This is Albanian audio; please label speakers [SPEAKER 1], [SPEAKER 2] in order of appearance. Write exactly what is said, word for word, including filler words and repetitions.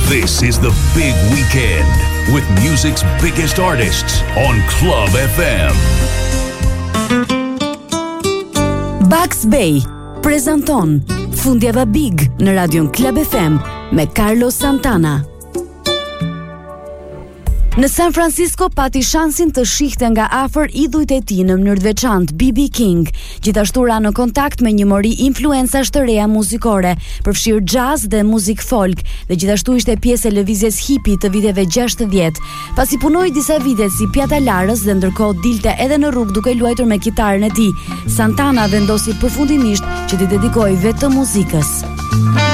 [SPEAKER 1] This is the big weekend with music's biggest artists on Club F M.
[SPEAKER 2] Bugs Bay prezanton Fundjava Big në radion Club F M me Carlos Santana. Në San Francisco pati shansin të shihte nga afër idhujt e tij në mënyrë të veçantë B B King, gjithashtu ra në kontakt me një mori influencash të reja muzikore, përfshirë jazz dhe muzik folk, dhe gjithashtu ishte pjesë e lëvizjes hippie të viteve gjashtëdhjetë. Pasi punoi disa vite si pjatalarës dhe ndërkohë dilte edhe në rrugë duke luajtur me kitarën e tij, Santana vendosi përfundimisht që t'i dedikojë vetëm muzikës.